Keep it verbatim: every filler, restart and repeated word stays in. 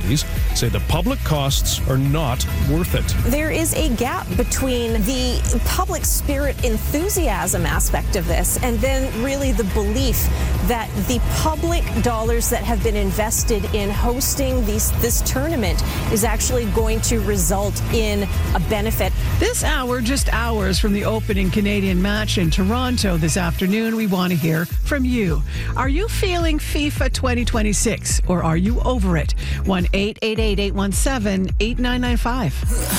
authorities say the public costs are not worth it. There is a gap between the public spirit enthusiasm aspect of this and then really the belief that the public dollars that have been invested in hosting these, this tournament is actually going to result in a benefit. This hour, just hours from the opening Canadian match in Toronto this afternoon, we want to hear from you. Are you feeling FIFA twenty twenty-six or are you over it? one eight eight eight, eight one seven, eight nine nine five.